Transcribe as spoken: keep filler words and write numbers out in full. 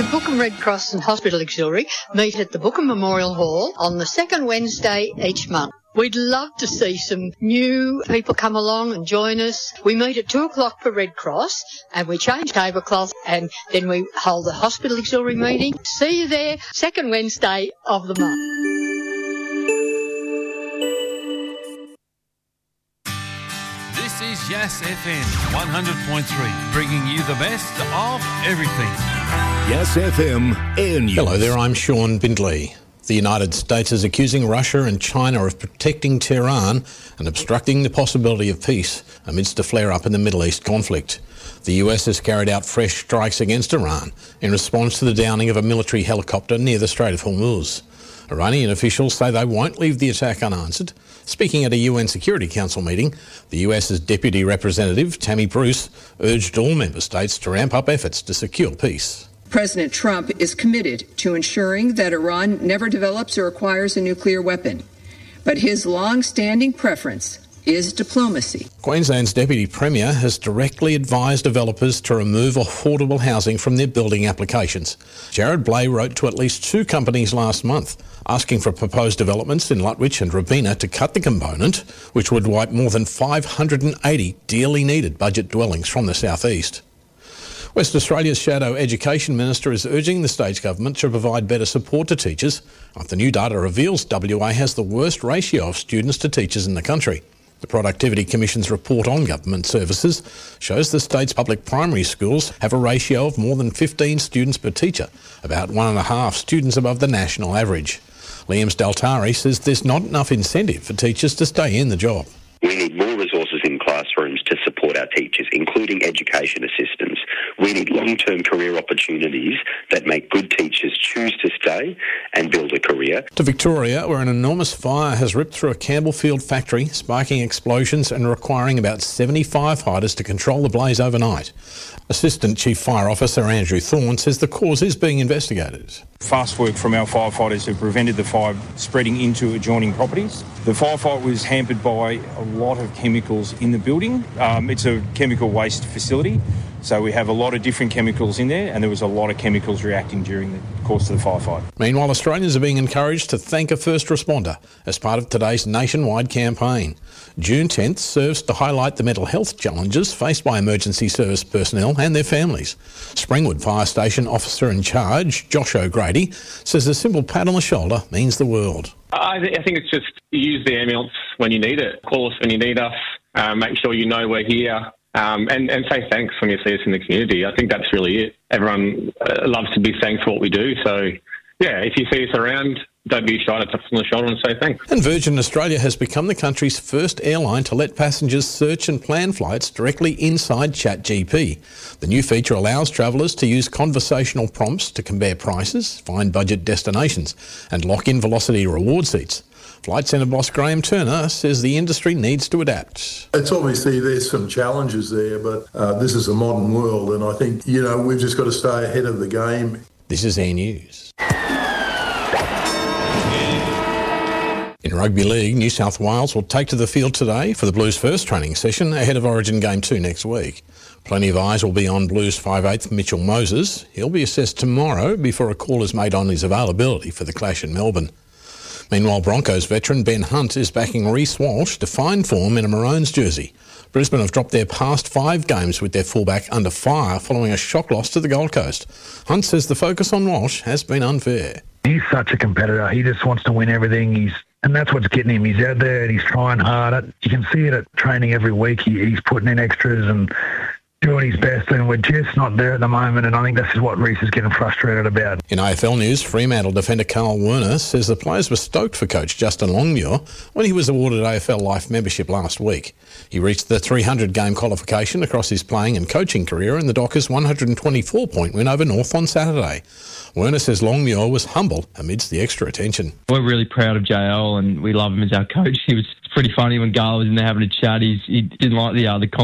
The Bookham Red Cross and Hospital Auxiliary meet at the Bookham Memorial Hall on the second Wednesday each month. We'd love to see some new people come along and join us. We meet at two o'clock for Red Cross and we change tablecloth and then we hold the Hospital Auxiliary meeting. See you there, second Wednesday of the month. This is Yass F M one hundred point three, bringing you the best of everything. Yass F M Air News. Hello there, I'm Sean Bindley. The United States is accusing Russia and China of protecting Tehran and obstructing the possibility of peace amidst a flare-up in the Middle East conflict. The U S has carried out fresh strikes against Iran in response to the downing of a military helicopter near the Strait of Hormuz. Iranian officials say they won't leave the attack unanswered. Speaking at a U N Security Council meeting, the US's Deputy Representative, Tammy Bruce, urged all member states to ramp up efforts to secure peace. President Trump is committed to ensuring that Iran never develops or acquires a nuclear weapon, but his long-standing preference is diplomacy. Queensland's Deputy Premier has directly advised developers to remove affordable housing from their building applications. Jared Blay wrote to at least two companies last month, asking for proposed developments in Lutwyche and Robina to cut the component, which would wipe more than five hundred eighty dearly needed budget dwellings from the southeast. West Australia's Shadow Education Minister is urging the state government to provide better support to teachers after new data reveals W A has the worst ratio of students to teachers in the country. The Productivity Commission's report on government services shows the state's public primary schools have a ratio of more than fifteen students per teacher, about one and a half students above the national average. Liam Staltari says there's not enough incentive for teachers to stay in the job. We need more resources in classrooms to support our teachers, including education assistants. We need long-term career opportunities that make good teachers choose to stay and build a career. To Victoria, where an enormous fire has ripped through a Campbellfield factory, sparking explosions and requiring about seventy firefighters to control the blaze overnight. Assistant Chief Fire Officer Andrew Thorne says the cause is being investigated. Fast work from our firefighters have prevented the fire spreading into adjoining properties. The firefight was hampered by a lot of chemicals in the building. Um, it's a chemical waste facility, so we have a lot of different chemicals in there, and there was a lot of chemicals reacting during the course of the firefight. Meanwhile, Australians are being encouraged to thank a first responder as part of today's nationwide campaign. June tenth serves to highlight the mental health challenges faced by emergency service personnel and their families. Springwood Fire Station Officer in Charge, Josh O'Grady, says a simple pat on the shoulder means the world. I, th- I think it's just use the ambulance when you need it. Call us when you need us. Uh, make sure you know we're here. Um, and, and say thanks when you see us in the community. I think that's really it. Everyone uh, loves to be thanked for what we do. So, yeah, if you see us around, don't be shy to tap us on the shoulder and say thanks. And Virgin Australia has become the country's first airline to let passengers search and plan flights directly inside ChatGPT. The new feature allows travellers to use conversational prompts to compare prices, find budget destinations and lock in Velocity reward seats. Flight Centre boss Graham Turner says the industry needs to adapt. It's obviously there's some challenges there, but uh, this is a modern world and I think, you know, we've just got to stay ahead of the game. This is Air News. In Rugby League, New South Wales will take to the field today for the Blues' first training session ahead of Origin Game two next week. Plenty of eyes will be on Blues five eighth Mitchell Moses. He'll be assessed tomorrow before a call is made on his availability for the clash in Melbourne. Meanwhile, Broncos veteran Ben Hunt is backing Reece Walsh to find form in a Maroons jersey. Brisbane have dropped their past five games with their fullback under fire following a shock loss to the Gold Coast. Hunt says the focus on Walsh has been unfair. He's such a competitor. He just wants to win everything. He's And that's what's getting him. He's out there and he's trying hard. You can see it at training every week. He, he's putting in extras and doing his best, and we're just not there at the moment, and I think this is what Reece is getting frustrated about. In A F L news, Fremantle defender Carl Werner says the players were stoked for coach Justin Longmuir when he was awarded A F L Life membership last week. He reached the three hundred game qualification across his playing and coaching career in the Dockers' one hundred twenty-four point win over North on Saturday. Werner says Longmuir was humble amidst the extra attention. We're really proud of J L and we love him as our coach. He was pretty funny when Gala was in there having a chat. He's, he didn't like the uh, the